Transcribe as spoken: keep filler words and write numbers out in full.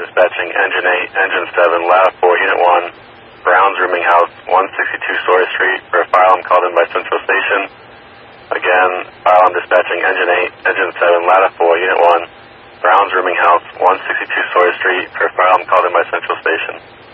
dispatching Engine eight, Engine seven, Ladder four, Unit one, Brown's Rooming House, one sixty-two Sawyer Street, for a fire alarm called in by Central Station. Again, fire alarm dispatching Engine eight, Engine seven, Ladder four, Unit one, Brown's Rooming House, one sixty-two Sawyer Street, for a fire alarm called in by Central Station.